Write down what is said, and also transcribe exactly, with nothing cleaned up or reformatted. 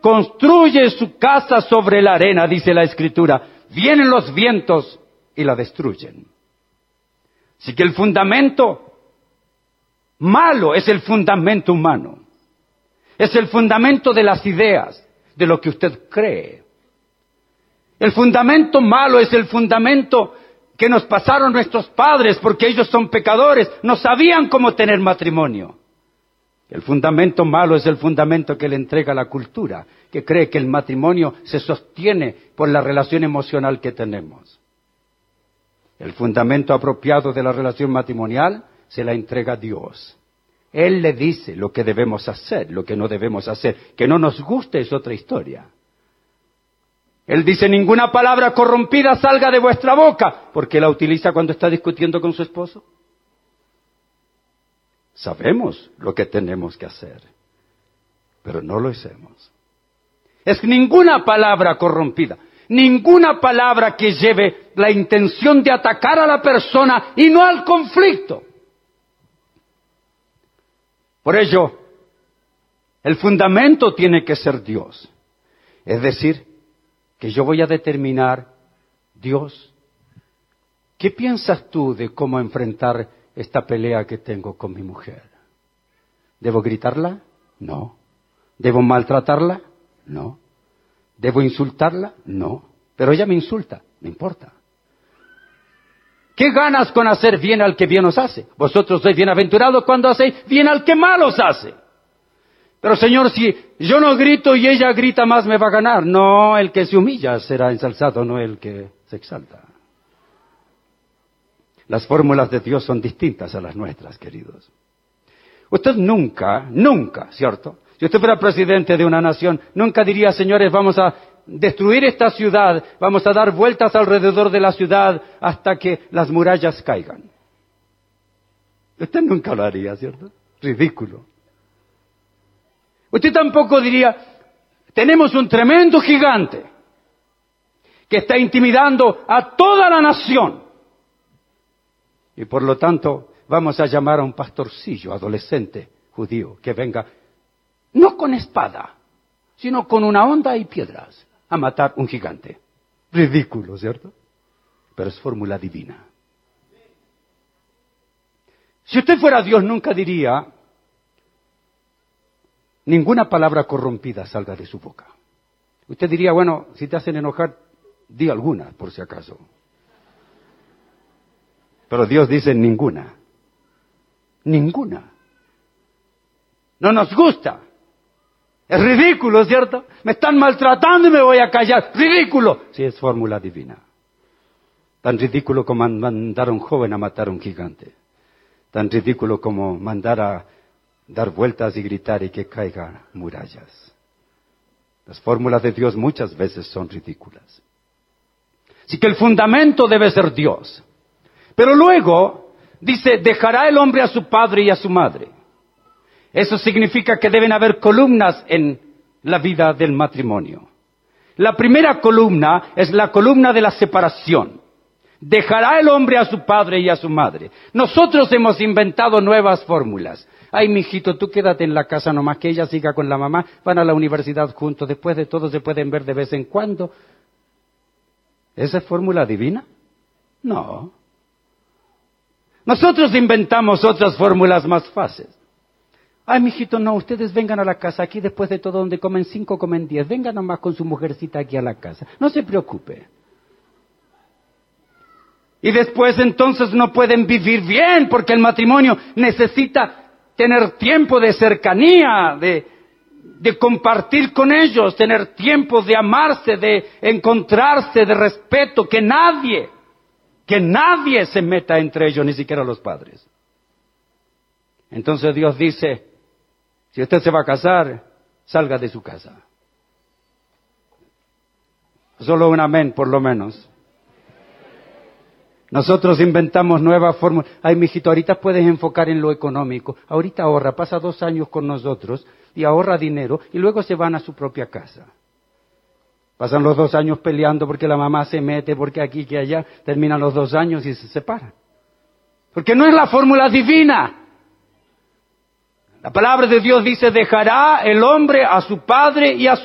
construye su casa sobre la arena, dice la Escritura. Vienen los vientos y la destruyen. Así que el fundamento malo es el fundamento humano. Es el fundamento de las ideas, de lo que usted cree. El fundamento malo es el fundamento que nos pasaron nuestros padres, porque ellos son pecadores, no sabían cómo tener matrimonio. El fundamento malo es el fundamento que le entrega la cultura, que cree que el matrimonio se sostiene por la relación emocional que tenemos. El fundamento apropiado de la relación matrimonial se la entrega Dios. Él le dice lo que debemos hacer, lo que no debemos hacer. Que no nos guste es otra historia. Él dice, ninguna palabra corrompida salga de vuestra boca, porque la utiliza cuando está discutiendo con su esposo. Sabemos lo que tenemos que hacer, pero no lo hacemos. Es ninguna palabra corrompida, ninguna palabra que lleve la intención de atacar a la persona y no al conflicto. Por ello, el fundamento tiene que ser Dios. Es decir, que yo voy a determinar, Dios, ¿qué piensas tú de cómo enfrentar esta pelea que tengo con mi mujer? ¿Debo gritarla? No. ¿Debo maltratarla? No. ¿Debo insultarla? No. Pero ella me insulta, no importa. ¿Qué ganas con hacer bien al que bien os hace? Vosotros sois bienaventurados cuando hacéis bien al que mal os hace. Pero Señor, si yo no grito y ella grita más, me va a ganar. No, el que se humilla será ensalzado, no el que se exalta. Las fórmulas de Dios son distintas a las nuestras, queridos. Usted nunca, nunca, ¿cierto? Si usted fuera presidente de una nación, nunca diría, señores, vamos a destruir esta ciudad, vamos a dar vueltas alrededor de la ciudad hasta que las murallas caigan. Usted nunca lo haría, ¿cierto? Ridículo. Usted tampoco diría, tenemos un tremendo gigante que está intimidando a toda la nación. Y por lo tanto, vamos a llamar a un pastorcillo adolescente judío que venga, no con espada, sino con una honda y piedras, a matar un gigante. Ridículo, ¿cierto? Pero es fórmula divina. Si usted fuera Dios, nunca diría, ninguna palabra corrompida salga de su boca. Usted diría, bueno, si te hacen enojar, di alguna, por si acaso. Pero Dios dice ninguna. Ninguna. No nos gusta. Es ridículo, ¿cierto? Me están maltratando y me voy a callar. ¡Ridículo! Sí, es fórmula divina. Tan ridículo como mandar a un joven a matar a un gigante. Tan ridículo como mandar a dar vueltas y gritar y que caigan murallas. Las fórmulas de Dios muchas veces son ridículas. Así que el fundamento debe ser Dios. Pero luego, dice, dejará el hombre a su padre y a su madre. Eso significa que deben haber columnas en la vida del matrimonio. La primera columna es la columna de la separación. Dejará el hombre a su padre y a su madre. Nosotros hemos inventado nuevas fórmulas. Ay, mijito, tú quédate en la casa nomás, que ella siga con la mamá, van a la universidad juntos, después de todo se pueden ver de vez en cuando. ¿Esa es fórmula divina? No. Nosotros inventamos otras fórmulas más fáciles. Ay, mijito, no, ustedes vengan a la casa aquí, después de todo, donde comen cinco, comen diez. Vengan nomás con su mujercita aquí a la casa. No se preocupe. Y después entonces no pueden vivir bien, porque el matrimonio necesita tener tiempo de cercanía, de, de compartir con ellos, tener tiempo de amarse, de encontrarse, de respeto, que nadie, que nadie se meta entre ellos, ni siquiera los padres. Entonces Dios dice, si usted se va a casar, salga de su casa. Solo un amén, por lo menos. Nosotros inventamos nuevas formas. Ay, mijito, ahorita puedes enfocar en lo económico. Ahorita ahorra, pasa dos años con nosotros y ahorra dinero y luego se van a su propia casa. Pasan los dos años peleando porque la mamá se mete, porque aquí, que allá. Terminan los dos años y se separan. Porque no es la fórmula divina. La palabra de Dios dice, dejará el hombre a su padre y a su